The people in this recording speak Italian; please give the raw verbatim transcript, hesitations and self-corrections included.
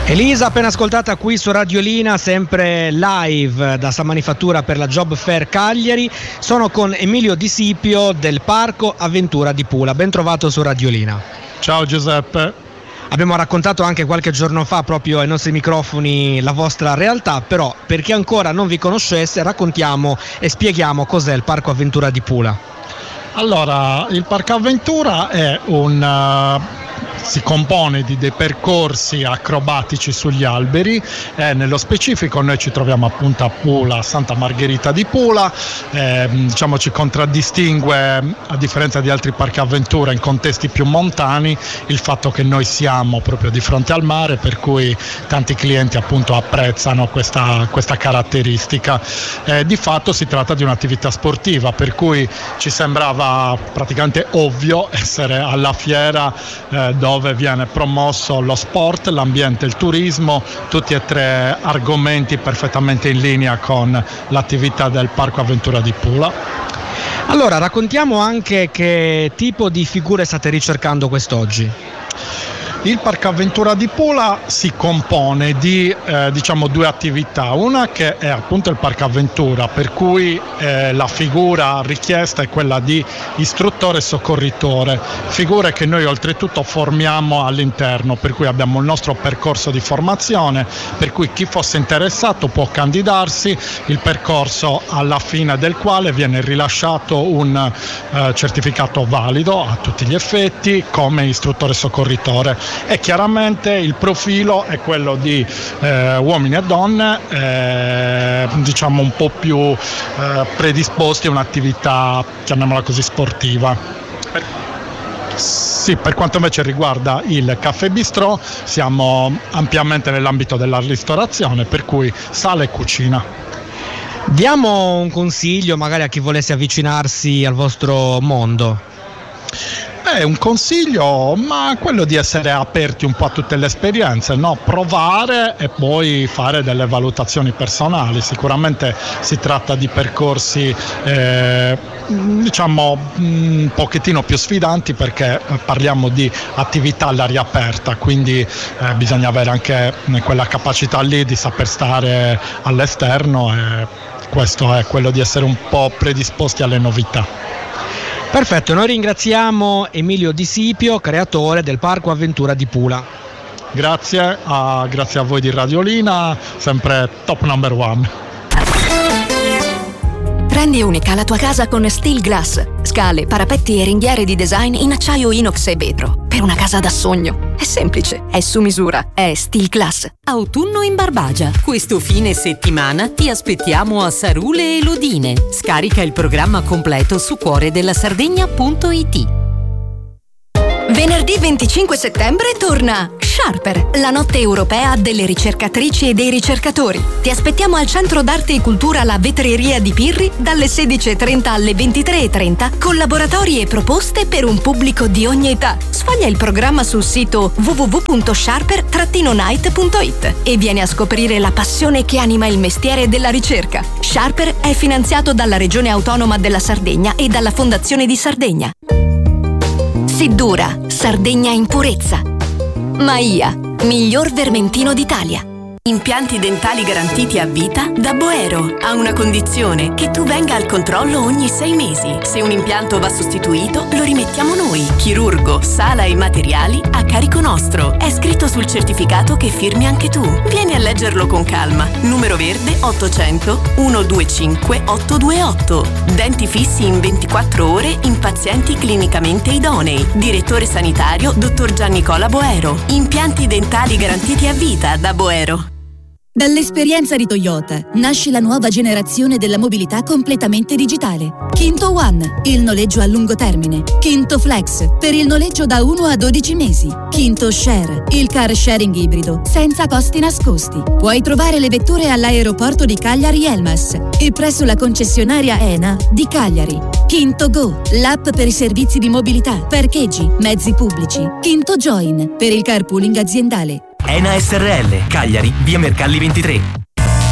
Elisa, appena ascoltata qui su Radiolina, sempre live da San Manifattura per la Job Fair Cagliari. Sono con Emilio Di Sipio del Parco Avventura di Pula. Ben trovato su Radiolina. Ciao Giuseppe. Abbiamo raccontato anche qualche giorno fa proprio ai nostri microfoni la vostra realtà, però per chi ancora non vi conoscesse raccontiamo e spieghiamo cos'è il Parco Avventura di Pula. Allora, il Parco Avventura è un... Uh... si compone di dei percorsi acrobatici sugli alberi e nello specifico noi ci troviamo appunto a Pula, Santa Margherita di Pula. Eh, diciamo ci contraddistingue, a differenza di altri parchi avventura in contesti più montani, il fatto che noi siamo proprio di fronte al mare, per cui tanti clienti appunto apprezzano questa, questa caratteristica. Eh, di fatto si tratta di un'attività sportiva, per cui ci sembrava praticamente ovvio essere alla fiera eh, dove dove viene promosso lo sport, l'ambiente, il turismo, tutti e tre argomenti perfettamente in linea con l'attività del Parco Avventura di Pula. Allora, raccontiamo anche che tipo di figure state ricercando quest'oggi. Il Parco Avventura di Pula si compone di eh, diciamo due attività, una che è appunto il Parco Avventura, per cui eh, la figura richiesta è quella di istruttore e soccorritore, figure che noi oltretutto formiamo all'interno, per cui abbiamo il nostro percorso di formazione, per cui chi fosse interessato può candidarsi, il percorso alla fine del quale viene rilasciato un eh, certificato valido a tutti gli effetti come istruttore e soccorritore. E chiaramente il profilo è quello di eh, uomini e donne eh, diciamo un po' più eh, predisposti a un'attività, chiamiamola così, sportiva. Per... Sì, per quanto invece riguarda il caffè bistrò siamo ampiamente nell'ambito della ristorazione, per cui sala e cucina. Diamo un consiglio magari a chi volesse avvicinarsi al vostro mondo. È un consiglio, ma quello di essere aperti un po' a tutte le esperienze, no? Provare e poi fare delle valutazioni personali. Sicuramente si tratta di percorsi eh, diciamo un pochettino più sfidanti, perché parliamo di attività all'aria aperta, quindi eh, bisogna avere anche quella capacità lì di saper stare all'esterno, e questo è quello di essere un po' predisposti alle novità. Perfetto, noi ringraziamo Emilio Di Sipio, creatore del Parco Avventura di Pula. Grazie a, grazie a voi di Radiolina, sempre top number one. Rendi unica la tua casa con Steel Glass. Scale, parapetti e ringhiere di design in acciaio inox e vetro. Per una casa da sogno. È semplice, è su misura, è Steel Glass. Autunno in Barbagia. Questo fine settimana ti aspettiamo a Sarule e Lodine. Scarica il programma completo su cuore della sardegna punto it. Venerdì venticinque settembre torna Sharper, la notte europea delle ricercatrici e dei ricercatori. Ti aspettiamo al Centro d'Arte e Cultura La Vetreria di Pirri dalle sedici e trenta alle ventitré e trenta, con laboratori e proposte per un pubblico di ogni età. Sfoglia il programma sul sito w w w punto sharper trattino night punto it e vieni a scoprire la passione che anima il mestiere della ricerca. Sharper è finanziato dalla Regione Autonoma della Sardegna e dalla Fondazione di Sardegna. Siddura, Sardegna in purezza. Maia, miglior vermentino d'Italia. Impianti dentali garantiti a vita da Boero. Ha una condizione: che tu venga al controllo ogni sei mesi. Se un impianto va sostituito, lo rimettiamo noi. Chirurgo, sala e materiali a carico nostro. È scritto sul certificato che firmi anche tu. Vieni a leggerlo con calma. Numero verde ottocento centododici ottocentodventotto. Denti fissi in ventiquattro ore in pazienti clinicamente idonei. Direttore sanitario dottor Giannicola Boero. Impianti dentali garantiti a vita da Boero. Dall'esperienza di Toyota nasce la nuova generazione della mobilità completamente digitale. Kinto One, il noleggio a lungo termine. Kinto Flex, per il noleggio da uno a dodici mesi. Kinto Share, il car sharing ibrido, senza costi nascosti. Puoi trovare le vetture all'aeroporto di Cagliari Elmas e presso la concessionaria ENA di Cagliari. Kinto Go, l'app per i servizi di mobilità, parcheggi, mezzi pubblici. Kinto Join, per il carpooling aziendale. ENA S R L, Cagliari, via Mercalli ventitré.